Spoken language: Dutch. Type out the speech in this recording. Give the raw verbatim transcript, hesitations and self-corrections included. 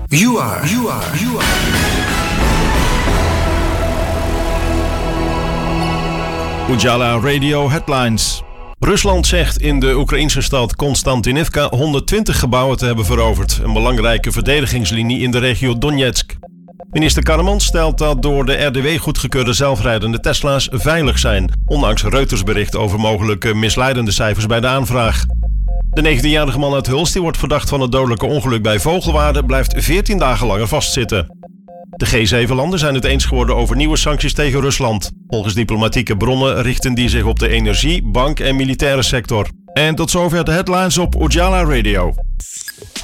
You are, you are, you are. Ujala Radio Headlines. Rusland zegt in de Oekraïnse stad Konstantinivka honderdtwintig gebouwen te hebben veroverd. Een belangrijke verdedigingslinie in de regio Donetsk. Minister Karremans stelt dat door de R D W goedgekeurde zelfrijdende Tesla's veilig zijn, ondanks Reuters bericht over mogelijke misleidende cijfers bij de aanvraag. De negentienjarige man uit Hulst, die wordt verdacht van het dodelijke ongeluk bij Vogelwaarde, blijft veertien dagen langer vastzitten. De G zeven landen zijn het eens geworden over nieuwe sancties tegen Rusland. Volgens diplomatieke bronnen richten die zich op de energie, bank en militaire sector. En tot zover de headlines op Ujala Radio.